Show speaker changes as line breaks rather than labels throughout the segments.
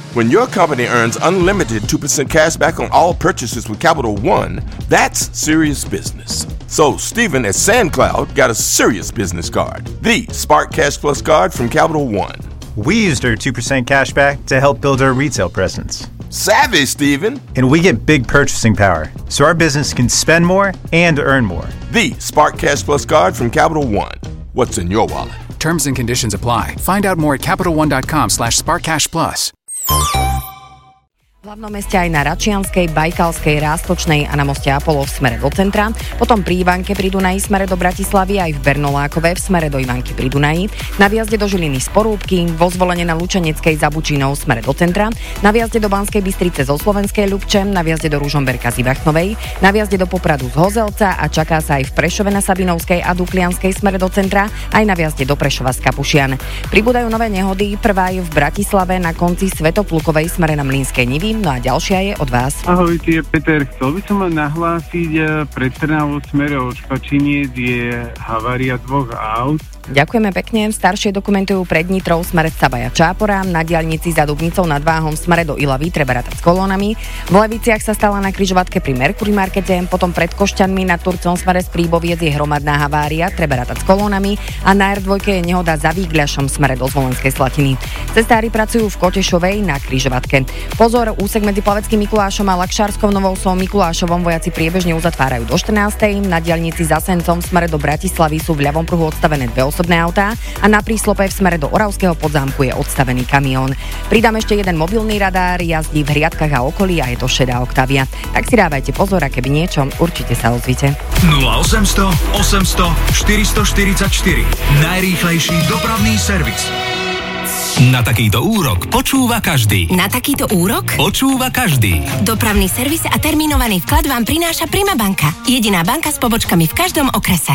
When your company earns unlimited 2% cash back on all purchases with Capital One, that's serious business. So Stephen at SandCloud got a serious business card, the Spark Cash Plus card from Capital One.
We used our 2% cash back to help build our retail presence.
Savvy, Stephen.
And we get big purchasing power, so our business can spend more and earn more.
The Spark Cash Plus card from Capital One. What's in your wallet?
Terms and conditions apply. Find out more at CapitalOne.com/SparkCashPlus.
V hlavnom meste aj na Račianskej, Bajkalskej, Rástočnej a na moste Apollo v smere do centra, potom pri Ivanke pri Dunaji smere do Bratislavy, aj v Bernolákove v smere do Ivanky pri Dunaji, na výjazde do Žiliny z Porúbky, vo Zvolene na Lučeneckej za Bučínou smere do centra, na výjazde do Banskej Bystrice zo Slovenskej Ľubče, na výjazde do Ružomberka z Ivachnovej, na výjazde do Popradu z Hozelca a čaká sa aj v Prešove na Sabinovskej a Duklianskej smere do centra, aj na výjazde do Prešova z Kapušian. Pribúdajú nové nehody, prvá je v Bratislave na konci Svätoplukovej smere na Mlynskej Nivy. No a ďalšia je od vás.
Ahojte, Peter, chcel by som nahlásiť pred Trnavou smere od Špačiniec je havária 2 aut.
Ďakujeme pekne. Staršie dokumentujú pred Nitrou smere Cabaja Čápora, na diaľnici za Dubnicou nad Váhom smere do Ilavy treba rátať s kolónami. V Leviciach sa stala na križovatke pri Mercury Markete, potom pred Košťanmi nad Turcom smere z Príboviec je hromadná havária, treba rátať s kolónami a na R2 je nehoda za Výgľašom smere do Zvolenskej Slatiny. Cestári pracujú v Kotešovej na križovatke. Pozor, úsek medzi Plaveckým Mikulášom a Lakšárskou Novou Vsou Mikulášovom vojaci priebežne uzatvárajú do 14. Na diaľnici za Sencom smere do Bratislavy sú v ľavom pruhu odstavené dve osobné autá a na príslope v smere do Oravského Podzámku je odstavený kamión. Pridám ešte jeden mobilný radár, jazdí v hriadkach a okolí a je to šedá Octavia. Tak si dávajte pozor a keby niečo, určite sa ozvite.
0800 800 444. Najrýchlejší dopravný servis. Na takýto úrok počúva každý.
Na takýto úrok?
Počúva každý.
Dopravný servis a termínovaný vklad vám prináša Prima banka. Jediná banka s pobočkami v každom okrese.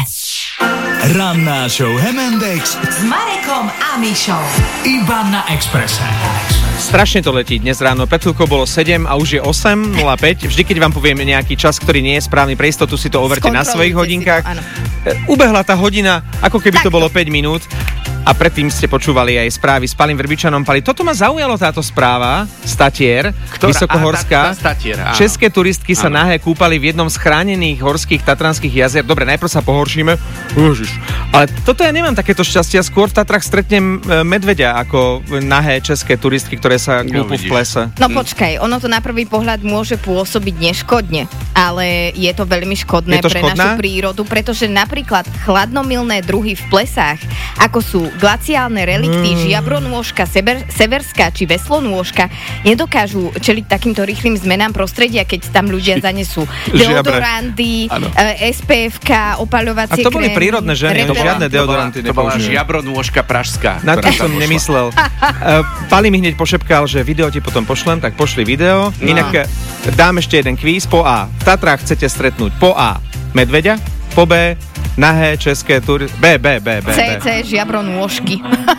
Ranná show M&X
S Marekom a Mišou.
Iba na Expresse.
Strašne to letí dnes ráno. Pred chvíľkou bolo 7 a už je 8:05. Vždy, keď vám poviem nejaký čas, ktorý nie je správny pre istotu, si to overte na svojich hodinkách. Ubehla tá hodina, ako keby to bolo 5 minút. A predtým ste počúvali aj správy s Palim Vrbičanom. Pali, toto ma zaujalo táto správa z Tatier, vysokohorská. České turistky sa nahé kúpali v jednom z chránených horských tatranských jazier. Dobre, najprv sa pohoršíme. Ježiš. Ale toto ja nemám takéto šťastia. Skôr v Tatrach stretnem medveďa ako nahé české turistky, ktoré sa kúpu v plese.
No počkaj, ono to na prvý pohľad môže pôsobiť neškodne, ale je to veľmi škodné pre našu prírodu, pretože napríklad chladnomilné druhy v plesách, ako sú glaciálne relikty, žiabronôžka, severská či veslonôžka, nedokážu čeliť takýmto rýchlym zmenám prostredia, keď tam ľudia zanesú deodoranty, SPF-ka, opaľovacie krémy.
A to boli prírodné ženy, žiadne deodoranty nepoužili.
To bola žiabronôžka pražská.
Na to som nemyslel. Pali mi hneď pošepkal, že video ti potom pošlem, tak pošli video. Inak dám ešte jeden kvíz. Po A. V Tatrách chcete stretnúť po A. medveďa, po B. nahé české B.
CC žiabronôžky.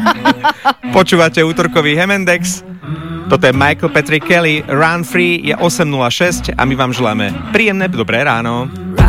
Počúvate útorkový M&X. Toto je Michael Patrick Kelly. Run Free je 8:06 a my vám želáme príjemné dobré ráno.